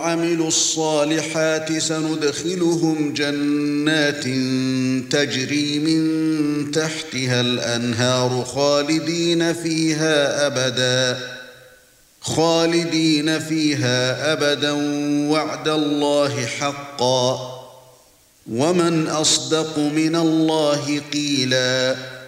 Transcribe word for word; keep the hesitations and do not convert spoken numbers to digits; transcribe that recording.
عملوا الصالحات سندخلهم جنات تجري من تحتها الأنهار خالدين فيها أبدا خالدين فيها أبدا وعد الله حقا ومن أصدق من الله قيلا